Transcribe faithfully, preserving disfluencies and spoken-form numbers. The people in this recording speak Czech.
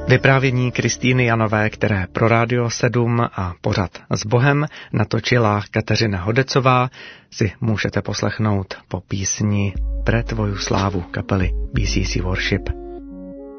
Vyprávění Kristýny Janové, které pro Rádio sedm a pořad S Bohem natočila Kateřina Hodecová, si můžete poslechnout po písni Pre tvoju slávu kapely B C C Worship.